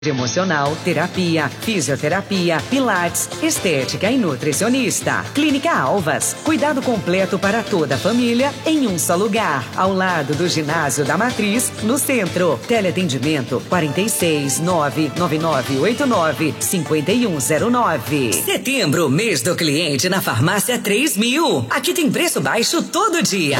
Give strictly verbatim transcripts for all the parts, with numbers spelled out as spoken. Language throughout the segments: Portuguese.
Emocional, terapia, fisioterapia, pilates, estética e nutricionista. Clínica Alvas, cuidado completo para toda a família em um só lugar, ao lado do ginásio da Matriz, no centro. Teleatendimento quarenta e seis, nove nove nove oito nove, cinco um zero nove. Setembro, mês do cliente na Farmácia três mil. Aqui tem preço baixo todo dia.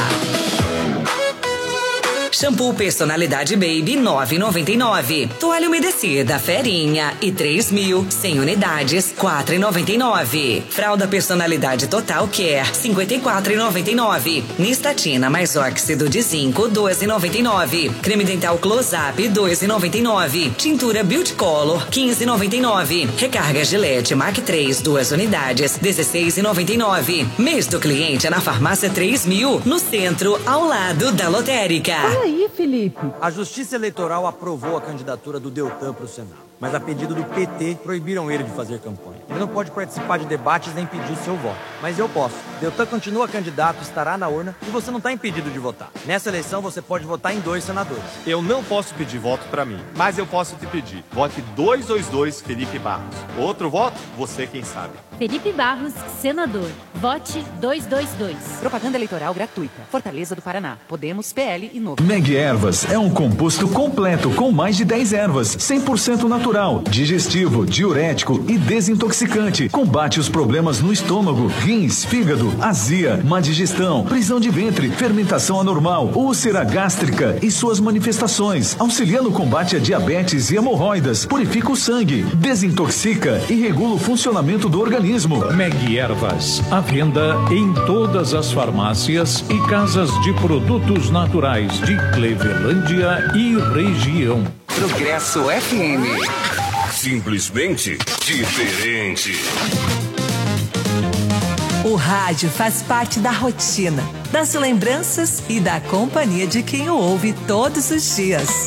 Shampoo Personalidade Baby nove reais e noventa e nove. Toalha umedecida Ferinha e três mil, cem unidades, quatro reais e noventa e nove. Fralda Personalidade Total Care cinquenta e quatro reais e noventa e nove. Nistatina mais óxido de zinco doze reais e noventa e nove. Creme dental Close Up dois reais e noventa e nove. Tintura Beauty Color quinze reais e noventa e nove. Recarga Gillette Mac três duas unidades dezesseis reais e noventa e nove. Mês do cliente é na Farmácia três mil, no centro, ao lado da lotérica. Aí, Felipe. A Justiça Eleitoral aprovou a candidatura do Deltan para o Senado, mas a pedido do P T proibiram ele de fazer campanha. Ele não pode participar de debates nem pedir seu voto, mas eu posso. Deltan continua candidato, estará na urna e você não está impedido de votar. Nessa eleição você pode votar em dois senadores. Eu não posso pedir voto para mim, mas eu posso te pedir. Vote dois dois dois Felipe Barros. Outro voto? Você quem sabe. Felipe Barros, senador. Vote dois dois dois. Propaganda eleitoral gratuita. Fortaleza do Paraná. Podemos, P L e Novo. Meg Ervas é um composto completo com mais de dez ervas, cem por cento natural, digestivo, diurético e desintoxicante. Combate os problemas no estômago, rins, fígado, azia, má digestão, prisão de ventre, fermentação anormal, úlcera gástrica e suas manifestações. Auxilia no combate a diabetes e hemorroidas. Purifica o sangue, desintoxica e regula o funcionamento do organismo. Meg Ervas, à venda em todas as farmácias e casas de produtos naturais de Clevelândia e região. Progresso F M. Simplesmente diferente. O rádio faz parte da rotina, das lembranças e da companhia de quem o ouve todos os dias.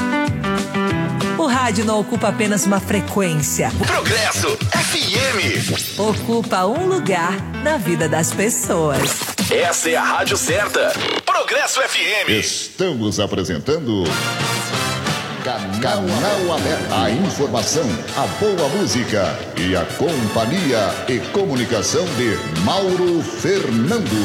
O rádio não ocupa apenas uma frequência. Progresso F M. Ocupa um lugar na vida das pessoas. Essa é a rádio certa. Progresso F M. Estamos apresentando Canal Aberto. A informação, a boa música e a companhia e comunicação de Mauro Fernando.